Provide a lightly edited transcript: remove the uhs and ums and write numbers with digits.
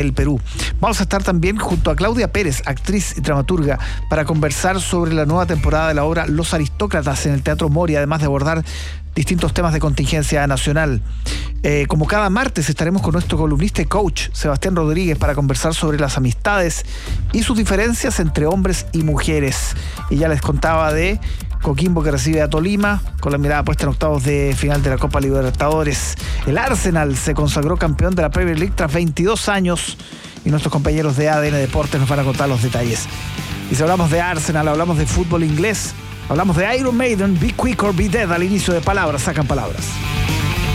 el Perú. Vamos a estar también junto a Claudia Pérez, actriz y dramaturga, para conversar sobre la nueva temporada de la obra Los Aristócratas en el Teatro Moria, además de abordar distintos temas de contingencia nacional. Como cada martes estaremos con nuestro columnista y coach Sebastián Rodríguez para conversar sobre las amistades y sus diferencias entre hombres y mujeres. Y ya les contaba de Coquimbo, que recibe a Tolima con la mirada puesta en octavos de final de la Copa Libertadores. El Arsenal se consagró campeón de la Premier League tras 22 años y nuestros compañeros de ADN Deportes nos van a contar los detalles. Y si hablamos de Arsenal, hablamos de fútbol inglés, hablamos de Iron Maiden, Be Quick or Be Dead al inicio de Palabras Sacan Palabras.